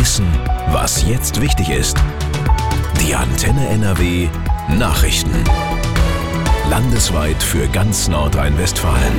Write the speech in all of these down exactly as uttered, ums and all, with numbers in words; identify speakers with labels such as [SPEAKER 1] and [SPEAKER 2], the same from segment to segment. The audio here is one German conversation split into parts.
[SPEAKER 1] wissen, was jetzt wichtig ist. Die Antenne N R W Nachrichten. Landesweit für ganz Nordrhein-Westfalen.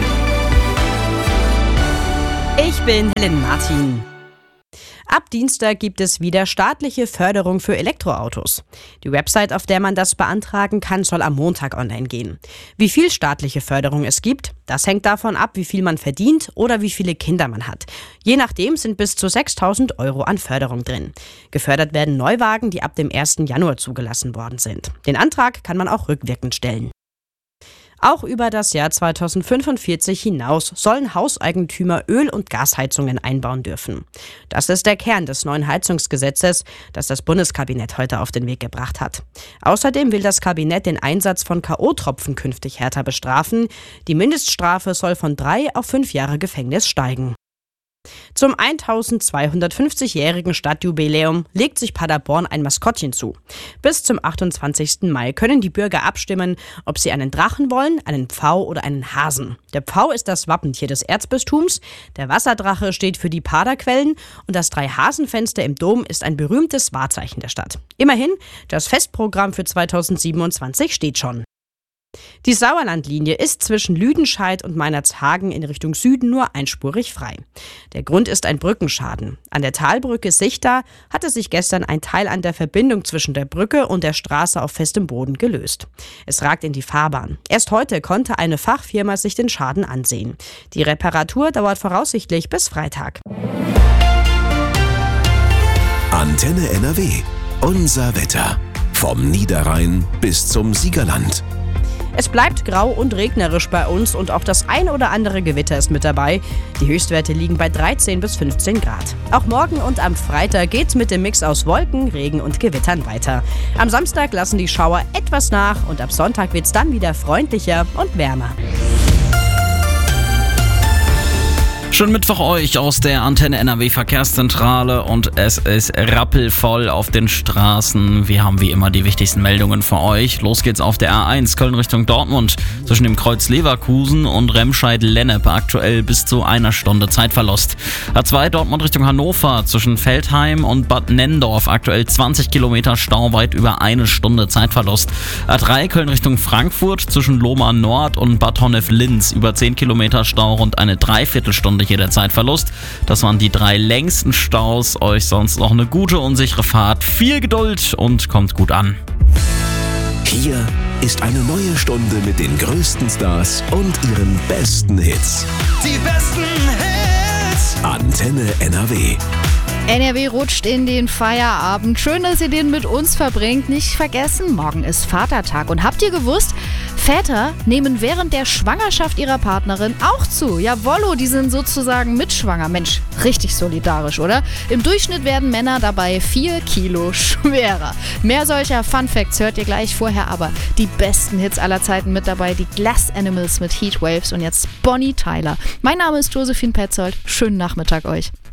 [SPEAKER 2] Ich bin Helen Martin. Ab Dienstag gibt es wieder staatliche Förderung für Elektroautos. Die Website, auf der man das beantragen kann, soll am Montag online gehen. Wie viel staatliche Förderung es gibt, das hängt davon ab, wie viel man verdient oder wie viele Kinder man hat. Je nachdem sind bis zu sechstausend Euro an Förderung drin. Gefördert werden Neuwagen, die ab dem ersten Januar zugelassen worden sind. Den Antrag kann man auch rückwirkend stellen. Auch über das Jahr zweitausendfünfundvierzig hinaus sollen Hauseigentümer Öl- und Gasheizungen einbauen dürfen. Das ist der Kern des neuen Heizungsgesetzes, das das Bundeskabinett heute auf den Weg gebracht hat. Außerdem will das Kabinett den Einsatz von K O-Tropfen künftig härter bestrafen. Die Mindeststrafe soll von drei auf fünf Jahre Gefängnis steigen. Zum eintausendzweihundertfünfzigjährigen Stadtjubiläum legt sich Paderborn ein Maskottchen zu. Bis zum achtundzwanzigsten Mai können die Bürger abstimmen, ob sie einen Drachen wollen, einen Pfau oder einen Hasen. Der Pfau ist das Wappentier des Erzbistums, der Wasserdrache steht für die Paderquellen und das Drei-Hasen-Fenster im Dom ist ein berühmtes Wahrzeichen der Stadt. Immerhin, das Festprogramm für zweitausendsiebenundzwanzig steht schon. Die Sauerlandlinie ist zwischen Lüdenscheid und Meinerzhagen in Richtung Süden nur einspurig frei. Der Grund ist ein Brückenschaden. An der Talbrücke Sichta hatte sich gestern ein Teil an der Verbindung zwischen der Brücke und der Straße auf festem Boden gelöst. Es ragt in die Fahrbahn. Erst heute konnte eine Fachfirma sich den Schaden ansehen. Die Reparatur dauert voraussichtlich bis Freitag.
[SPEAKER 1] Antenne N R W. Unser Wetter. Vom Niederrhein bis zum Siegerland.
[SPEAKER 2] Es bleibt grau und regnerisch bei uns und auch das ein oder andere Gewitter ist mit dabei. Die Höchstwerte liegen bei dreizehn bis fünfzehn Grad. Auch morgen und am Freitag geht's mit dem Mix aus Wolken, Regen und Gewittern weiter. Am Samstag lassen die Schauer etwas nach und ab Sonntag wird's dann wieder freundlicher und wärmer.
[SPEAKER 3] Schönen Mittwoch euch aus der Antenne N R W Verkehrszentrale und es ist rappelvoll auf den Straßen. Wir haben wie immer die wichtigsten Meldungen für euch. Los geht's auf der A eins Köln Richtung Dortmund zwischen dem Kreuz Leverkusen und Remscheid-Lennep aktuell bis zu einer Stunde Zeitverlust. A zwei Dortmund Richtung Hannover zwischen Feldheim und Bad Nenndorf aktuell zwanzig Kilometer Stau, weit über eine Stunde Zeitverlust. A drei Köln Richtung Frankfurt zwischen Lohmar Nord und Bad Honnef-Linz über zehn Kilometer Stau, rund eine Dreiviertelstunde hier der Zeitverlust. Das waren die drei längsten Staus. Euch sonst noch eine gute und sichere Fahrt. Viel Geduld und kommt gut an.
[SPEAKER 1] Hier ist eine neue Stunde mit den größten Stars und ihren besten Hits.
[SPEAKER 4] Die besten Hits.
[SPEAKER 1] Antenne N R W.
[SPEAKER 5] N R W rutscht in den Feierabend. Schön, dass ihr den mit uns verbringt. Nicht vergessen, morgen ist Vatertag. Und habt ihr gewusst, Väter nehmen während der Schwangerschaft ihrer Partnerin auch zu. Jawollo, die sind sozusagen mitschwanger. Mensch, richtig solidarisch, oder? Im Durchschnitt werden Männer dabei vier Kilo schwerer. Mehr solcher Fun Facts hört ihr gleich, vorher aber die besten Hits aller Zeiten mit dabei. Die Glass Animals mit Heatwaves und jetzt Bonnie Tyler. Mein Name ist Josephine Petzold. Schönen Nachmittag euch.